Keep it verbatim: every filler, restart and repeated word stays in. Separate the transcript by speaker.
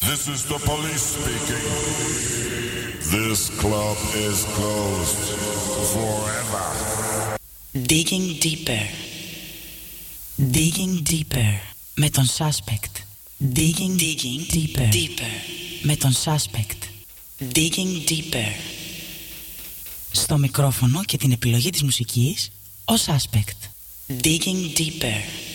Speaker 1: This is the police speaking. This club is closed forever.
Speaker 2: Digging deeper. Digging deeper. Με τον Suspect. Digging, digging deeper. deeper. Με τον Suspect. Digging deeper. Στο μικρόφωνο και την επιλογή της μουσικής, ο Suspect. Digging deeper.